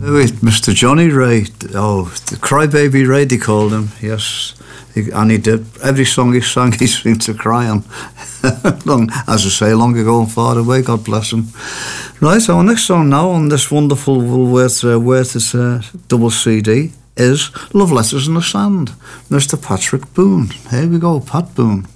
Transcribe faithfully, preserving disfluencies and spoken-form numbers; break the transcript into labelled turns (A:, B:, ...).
A: With Mister Johnny Ray, oh, the Crybaby Ray they called him, yes. He, and he did, every song he sang, he seemed to cry on. long, as I say, long ago and far away, God bless him. Right, our next song now on this wonderful Woolworth, uh, Worth uh, double C D is Love Letters in the Sand, Mister Patrick Boone. Here we go, Pat Boone.